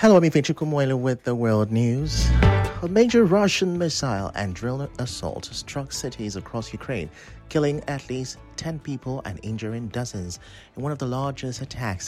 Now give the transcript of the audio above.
Hello, I'm Ifeanyi Chukwumoila with the World News. A major Russian missile and drone assault struck cities across Ukraine, killing at least 10 people and injuring dozens in one of the largest attacks